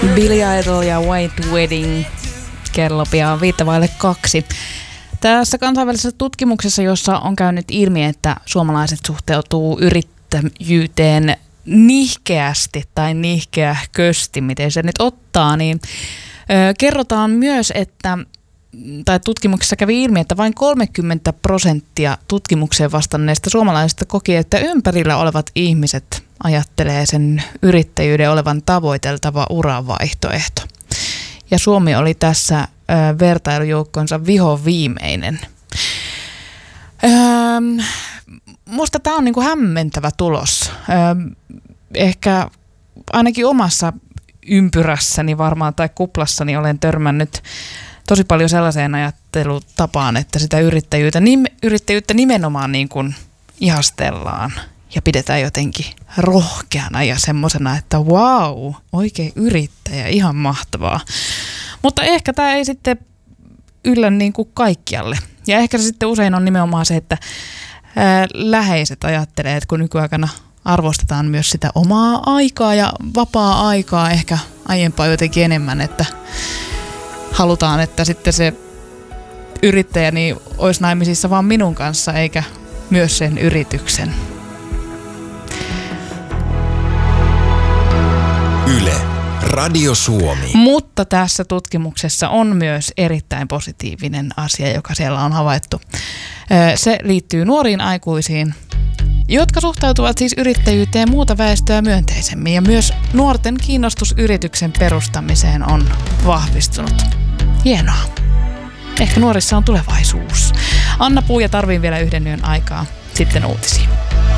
Billy Idol ja White Wedding, kello pian 2:05. Tässä kansainvälisessä tutkimuksessa, jossa on käynyt ilmi, että suomalaiset suhteutuu yrittäjyyteen nihkeästi tai nihkeäkösti, miten se nyt ottaa, niin kerrotaan myös, tai tutkimuksessa kävi ilmi, että vain 30% tutkimukseen vastanneista suomalaisista koki, että ympärillä olevat ihmiset ajattelee sen yrittäjyyden olevan tavoiteltava uravaihtoehto. Ja Suomi oli tässä vertailujoukkonsa vihoviimeinen. Musta tämä on niinku hämmentävä tulos. Ehkä ainakin omassa ympyrässäni varmaan tai kuplassani olen törmännyt tosi paljon sellaiseen ajattelutapaan, että sitä yrittäjyyttä nimenomaan niin kuin ihastellaan ja pidetään jotenkin rohkeana ja semmosena, että vau, oikein yrittäjä, ihan mahtavaa. Mutta ehkä tämä ei sitten yllä niin kuin kaikkialle. Ja ehkä se sitten usein on nimenomaan se, että läheiset ajattelee, että kun nykyaikana arvostetaan myös sitä omaa aikaa ja vapaa-aikaa ehkä aiempaa jotenkin enemmän, että halutaan, että sitten se yrittäjä niin olisi naimisissa vaan minun kanssa, eikä myös sen yrityksen. Yle, Radio Suomi. Mutta tässä tutkimuksessa on myös erittäin positiivinen asia, joka siellä on havaittu. Se liittyy nuoriin aikuisiin, jotka suhtautuvat siis yrittäjyyteen muuta väestöä myönteisemmin. Ja myös nuorten kiinnostus yrityksen perustamiseen on vahvistunut. Hienoa. Ehkä nuorissa on tulevaisuus. Anna Puu ja tarviin vielä yhden yön aikaa. Sitten uutisiin.